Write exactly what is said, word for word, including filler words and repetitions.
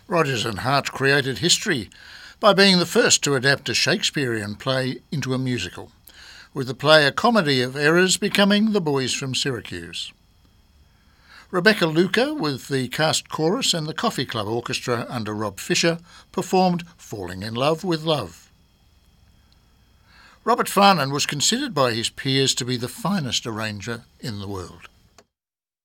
Rodgers and Hart created history by being the first to adapt a Shakespearean play into a musical, with the play A Comedy of Errors becoming The Boys from Syracuse. Rebecca Luker, with the cast chorus and the Coffee Club Orchestra under Rob Fisher, performed Falling in Love with Love. Robert Farnon was considered by his peers to be the finest arranger in the world.